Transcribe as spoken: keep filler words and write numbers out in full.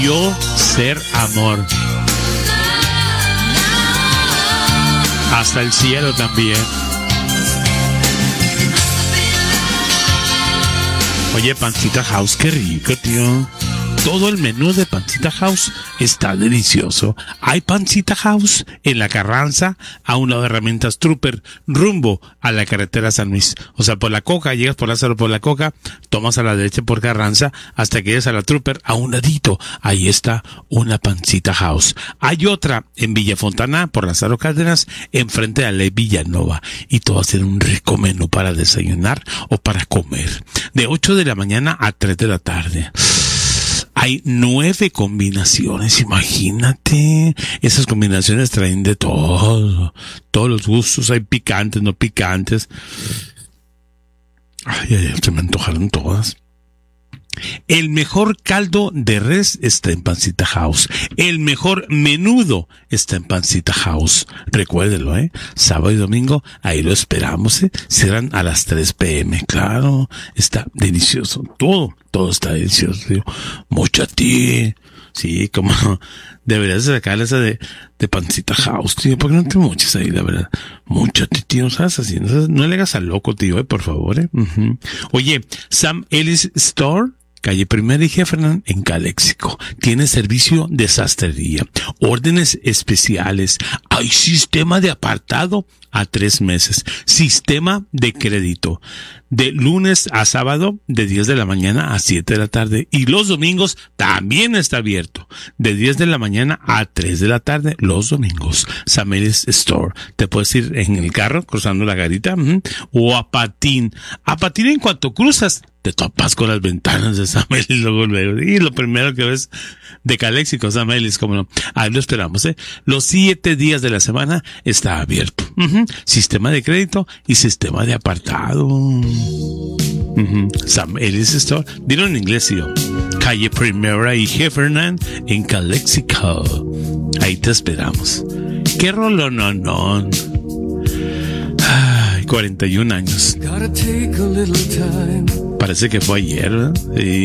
Yo ser amor. Hasta el cielo también. Oye, Pancita House, qué rico, tío. Todo el menú de Pancita House está delicioso. Hay Pancita House en La Carranza, a un lado de Herramientas Trooper, rumbo a la carretera San Luis. O sea, por la Coca, llegas por Lázaro por la Coca, tomas a la derecha por Carranza, hasta que llegas a la Trooper, a un ladito. Ahí está una Pancita House. Hay otra en Villa Fontana, por Lázaro Cárdenas, enfrente a la Villanova. Y todo hacer un rico menú para desayunar o para comer. De ocho de la mañana a tres de la tarde. Hay nueve combinaciones, imagínate. Esas combinaciones traen de todo, todos los gustos. Hay picantes, no picantes. Ay, ay, se me antojaron todas. El mejor caldo de res está en Pancita House. El mejor menudo está en Pancita House. Recuérdelo, ¿eh? Sábado y domingo, ahí lo esperamos, ¿eh? Cierran a las tres pm. Claro, está delicioso. Todo, todo está delicioso, tío. Mucho a ti. Sí, como deberías sacarle esa de, de Pancita House, tío. ¿Por qué no te moches ahí, la verdad? Mucho a ti, tío. ¿Sabes así? No, no le hagas al loco, tío, ¿eh? Por favor, ¿eh? Uh-huh. Oye, Sam Ellis Store, calle Primera y Heffernan, en Caléxico. Tiene servicio de sastrería, órdenes especiales. Hay sistema de apartado a tres meses. Sistema de crédito. De lunes a sábado, de diez de la mañana a siete de la tarde. Y los domingos también está abierto. De diez de la mañana a tres de la tarde, los domingos. Samelis Store. Te puedes ir en el carro, cruzando la garita, uh-huh, o a patín. A patín en cuanto cruzas, te topas con las ventanas de Samelis, luego, luego. Y lo primero que ves de Caléxico, Samelis, como no. Ahí lo esperamos, ¿eh? Los siete días de la semana está abierto. Uh-huh. Sistema de crédito y sistema de apartado. Uh-huh. Sam Ellis Store. Dilo en inglés, tío. Calle Primera y Heffernan en Caléxico. Ahí te esperamos. Qué rolononón. Ay, cuarenta y un años. Parece que fue ayer, ¿verdad? Sí.